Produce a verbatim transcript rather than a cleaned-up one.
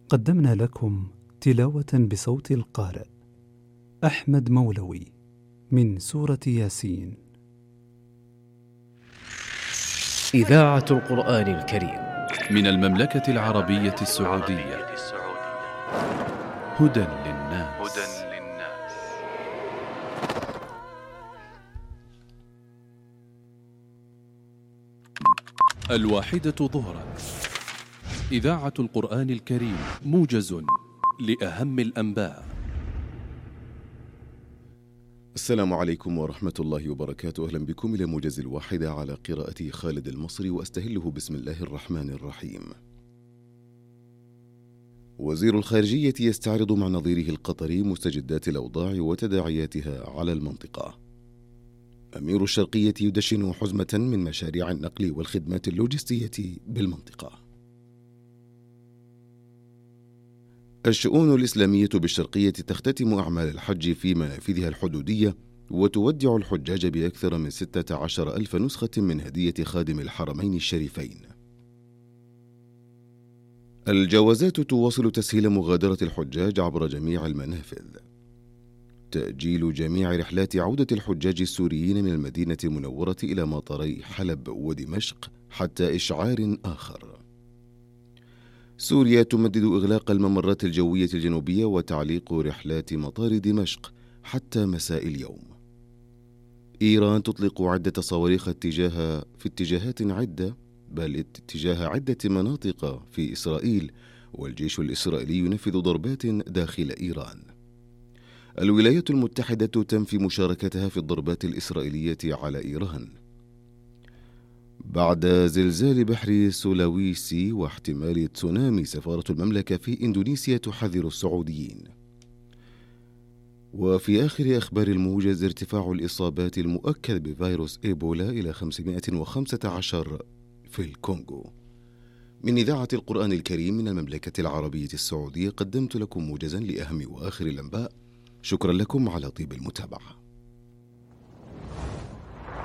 قدمنا لكم تلاوة بصوت القارئ أحمد مولوي من سورة ياسين. إذاعة القرآن الكريم من المملكة العربية السعودية. هدى للناس. الواحدة ظهرا. إذاعة القرآن الكريم موجز لأهم الأنباء. السلام عليكم ورحمة الله وبركاته. أهلا بكم إلى موجز الواحدة على قراءة خالد المصري، وأستهله بسم الله الرحمن الرحيم. وزير الخارجية يستعرض مع نظيره القطري مستجدات الأوضاع وتداعياتها على المنطقة. أمير الشرقية يدشن حزمة من مشاريع النقل والخدمات اللوجستية بالمنطقة. الشؤون الإسلامية بالشرقية تختتم أعمال الحج في منافذها الحدودية، وتودع الحجاج بأكثر من ستة عشر ألف نسخة من هدية خادم الحرمين الشريفين. الجوازات تواصل تسهيل مغادرة الحجاج عبر جميع المنافذ. تأجيل جميع رحلات عودة الحجاج السوريين من المدينة المنورة إلى مطاري حلب ودمشق حتى إشعار آخر. سوريا تمدد إغلاق الممرات الجوية الجنوبية وتعليق رحلات مطار دمشق حتى مساء اليوم. إيران تطلق عدة صواريخ اتجاه في اتجاهات عدة بل اتجاه عدة مناطق في إسرائيل، والجيش الإسرائيلي ينفذ ضربات داخل إيران. الولايات المتحدة تنفي مشاركتها في الضربات الإسرائيلية على إيران. بعد زلزال بحر سولاويسي واحتمال تسونامي، سفارة المملكة في إندونيسيا تحذر السعوديين. وفي آخر أخبار الموجز، ارتفاع الإصابات المؤكد بفيروس إيبولا إلى خمسمائة وخمسة عشر في الكونغو. من إذاعة القرآن الكريم من المملكة العربية السعودية، قدمت لكم موجزا لأهم وآخر الأنباء. شكرا لكم على طيب المتابعة.